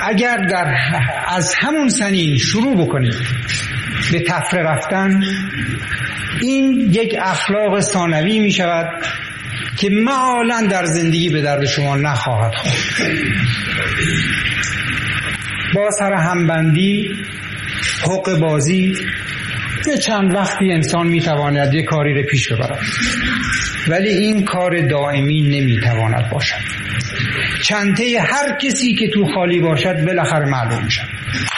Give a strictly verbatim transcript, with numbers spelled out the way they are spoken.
اگر در از همون سنین شروع بکنید به تفره رفتن، این یک اخلاق ثانوی می شود که معالاً در زندگی به درد شما نخواهد خورد. با سر همبندی، حق بازی، یه چند وقتی انسان میتواند یک کاری رو پیش ببرد، ولی این کار دائمی نمیتواند باشد. چنته هر کسی که تو خالی باشد بالاخره معلوم میشد.